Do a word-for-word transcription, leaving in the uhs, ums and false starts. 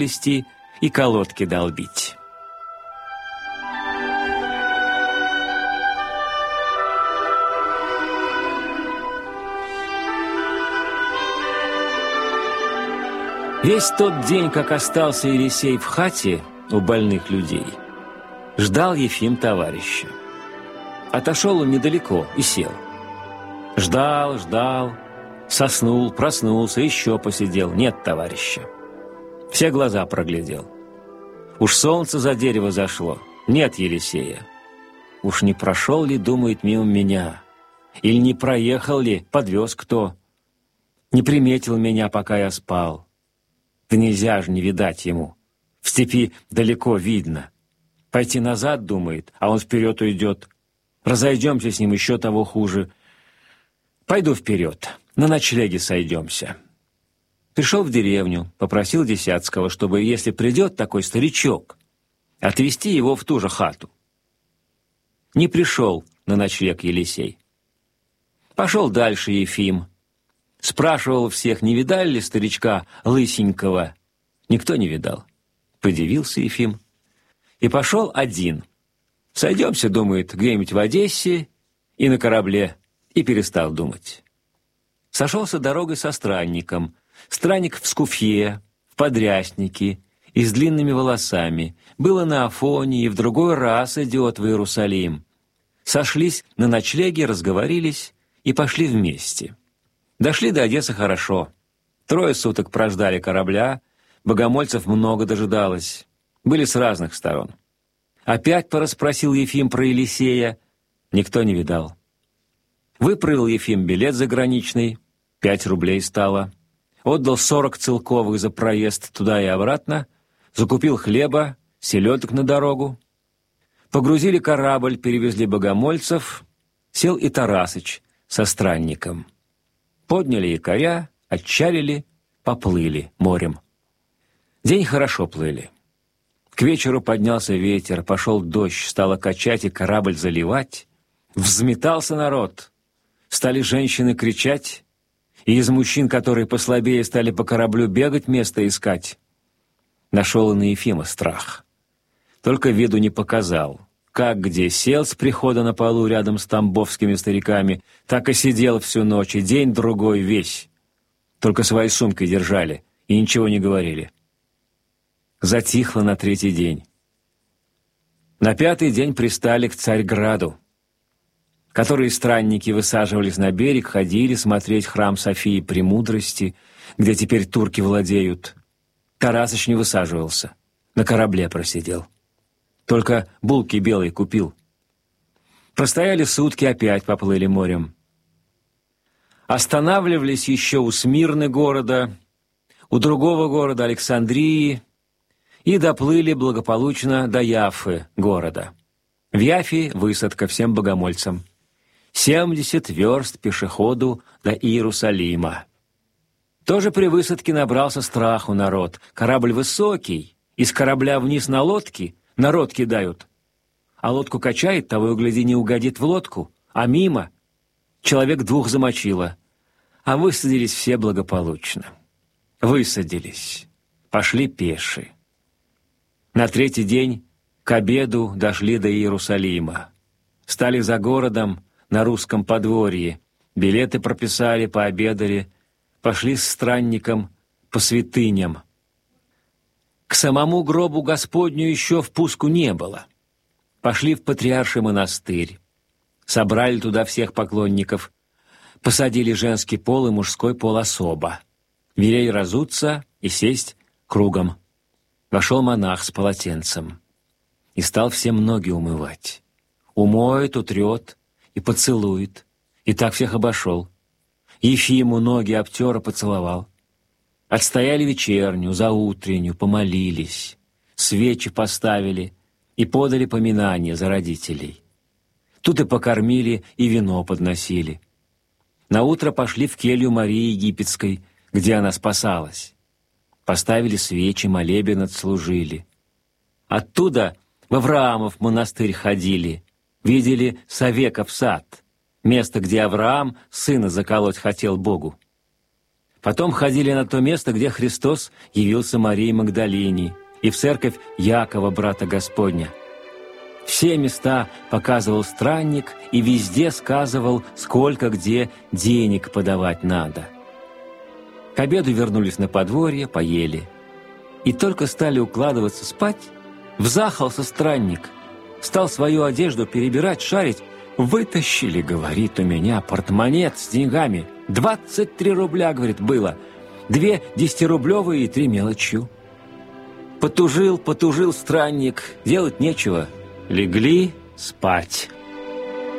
плести и колодки долбить. Весь тот день, как остался Елисей в хате у больных людей, ждал Ефим товарища. Отошел он недалеко и сел. Ждал, ждал, соснул, проснулся, еще посидел. Нет товарища. Все глаза проглядел. Уж солнце за дерево зашло. Нет Елисея. Уж не прошел ли, думает, мимо меня? Или не проехал ли, подвез кто? Не приметил меня, пока я спал. Да нельзя же не видать ему. В степи далеко видно. Пойти назад, думает, а он вперед уйдет. Разойдемся с ним, еще того хуже. Пойду вперед, на ночлеге сойдемся. Пришел в деревню, попросил Десятского, чтобы, если придет такой старичок, отвезти его в ту же хату. Не пришел на ночлег Елисей. Пошел дальше Ефим. Спрашивал всех, не видали ли старичка лысенького. Никто не видал. Подивился Ефим. И пошел один. Сойдемся, думает, где-нибудь в Одессе и на корабле. И перестал думать. Сошелся дорогой со странником. Странник в скуфье, в подряснике и с длинными волосами. Было на Афоне, и в другой раз идет в Иерусалим. Сошлись на ночлеге, разговорились и пошли вместе. Дошли до Одессы хорошо. Трое суток прождали корабля, богомольцев много дожидалось. Были с разных сторон. Опять порасспросил Ефим про Елисея. Никто не видал. Выправил Ефим билет заграничный, пять рублей стало. Отдал сорок целковых за проезд туда и обратно, закупил хлеба, селедок на дорогу. Погрузили корабль, перевезли богомольцев, сел и Тарасыч со странником. Подняли якоря, отчалили, поплыли морем. День хорошо плыли. К вечеру поднялся ветер, пошел дождь, стало качать и корабль заливать. Взметался народ. Стали женщины кричать, и из мужчин, которые послабее, стали по кораблю бегать, место искать. Нашел и на Ефима страх. Только виду не показал. Как где сел с прихода на полу рядом с тамбовскими стариками, так и сидел всю ночь, и день-другой весь. Только свои сумки держали и ничего не говорили. Затихло на третий день. На пятый день пристали к Царьграду. Которые странники высаживались на берег, ходили смотреть храм Софии Премудрости, где теперь турки владеют. Тарасыч не высаживался, на корабле просидел. Только булки белые купил. Простояли сутки, опять поплыли морем. Останавливались еще у Смирны города, у другого города Александрии, и доплыли благополучно до Яффы города. В Яфе высадка всем богомольцам. Семьдесят верст пешеходу до Иерусалима. Тоже при высадке набрался страху народ. Корабль высокий, из корабля вниз на лодки народ кидают. А лодку качает, того и гляди, не угодит в лодку, а мимо. Человек двух замочило. А высадились все благополучно. Высадились. Пошли пеши. На третий день к обеду дошли до Иерусалима. Стали за городом на русском подворье. Билеты прописали, пообедали. Пошли с странником по святыням. К самому гробу Господню еще впуску не было. Пошли в Патриарший монастырь. Собрали туда всех поклонников. Посадили женский пол и мужской пол особо. Велели разуться и сесть кругом. Вошел монах с полотенцем и стал всем ноги умывать. Умоет, утрет и поцелует. И так всех обошел. Ефиму ноги обтер и поцеловал. Отстояли вечерню, заутренню, помолились, свечи поставили и подали поминание за родителей. Тут и покормили, и вино подносили. Наутро пошли в келью Марии Египетской, где она спасалась. Поставили свечи, молебен отслужили. Оттуда в Авраамов монастырь ходили, видели Савеков сад, место, где Авраам сына заколоть хотел Богу. Потом ходили на то место, где Христос явился Марии Магдалине, и в церковь Якова, брата Господня. Все места показывал странник и везде сказывал, сколько где денег подавать надо. К обеду вернулись на подворье, поели. И только стали укладываться спать, взахался странник, стал свою одежду перебирать, шарить. «Вытащили, — говорит, — у меня портмонет с деньгами. Двадцать три рубля, — говорит, — было. Две десятирублевые и три мелочью». Потужил, потужил странник, делать нечего. Легли спать.